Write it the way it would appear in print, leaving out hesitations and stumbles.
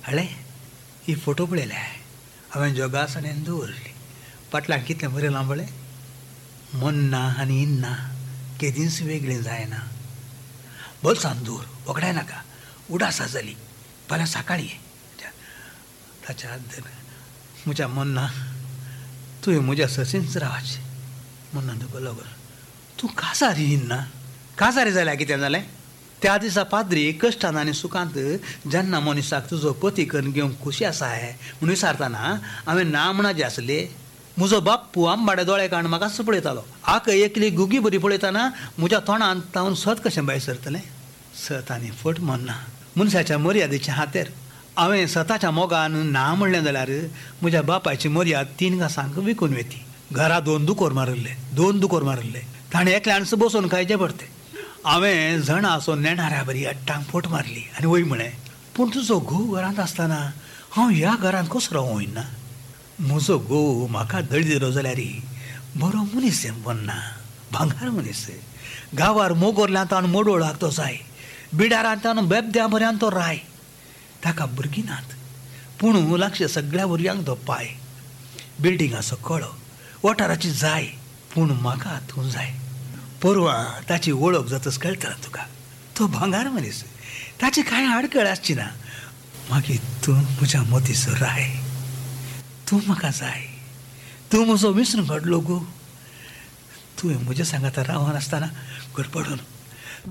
हळे ही photo पळयले हांवें जोगासनेन दवरली. फाटल्यान कितलें बरें लांबळे. मन ना आनी इन ना केदींच वेगळीं जायना. बोल्सान दूर वगडाय नाका. उडास जाली फाल्यां सकाळीं ताच्या म्हज्या मन्ना तुवें म्हज्या ससींच रावचें. मन्ना तुका लागून तूं कासारी इन्ना. कासारी जाल्यार कितें जालें. त्या दिसा पाद्री कश्टान आनी सुखांत जेन्ना मनिसाक तुजो पती करून घेवंक खुशी आसाय म्हूण विचारतना हांवें ना म्हणा जे आसले. म्हजो बाप्पू आंबाडे दोळे काडून म्हाका पळयतालो. आक एकली गुगी बरी पळयतना म्हज्या तोंडांत तावन सत कशें भायर सरतलें. सत आनी फट मन्ना मनशाच्या मर्यादेच्या हातेर. हांवें सताच्या मोगान ना म्हणलें जाल्यार म्हज्या बापायची मर्याद 3 घासांक विकून वेती. घरा 2 दुकोर मारिल्ले. ताणें एकल्यानच बसून खायचें पडटें. हांवें जण आसून नेणाऱ्या बरी अट्टांक फट मारली आनी वय म्हळें पूण तुजो घोव घरांत आसतना हांव ह्या घरांत कसो रावूं ना. म्हजो घोव म्हाका दळी दिलो जाल्यार बरो मनीस बन्ना. भांगार मनीस. गांवार मोगोरल्यांत तावन मोडोळाक तो जाय. बिडारांत तावन बेबद्या बऱ्यान तो राय. ताका भुरगीं नात पूण लक्ष सगळ्या भुरग्यांक तो पाय. बिल्डिंगाचो कळो वॉटाराची जाय पूण म्हाका तूं जाय. पोरवां ताची वळख जातच कळटना तुका. तो भांगार मनीस. ताची कांय आडखळ आसची ना. मागीर तूं म्हज्या मतीचो राय. तूं म्हाका जाय. तूं म्हजो विसरून काडलो गो. तुवें म्हज्या सांगाता रावनासतना गडबडून